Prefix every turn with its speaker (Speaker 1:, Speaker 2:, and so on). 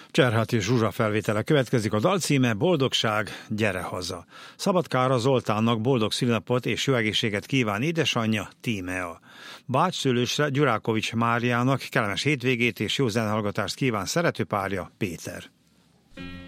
Speaker 1: Cserháti és Zsuzsa felvétele következik, a dal címe Boldogság, gyere haza. Szabadkára Zoltánnak boldog szülinapot és jó egészséget kíván édesanyja, Tímea. Bácsszülősre Gyurákovics Máriának kellemes hétvégét és jó zenehallgatást kíván szerető párja, Péter.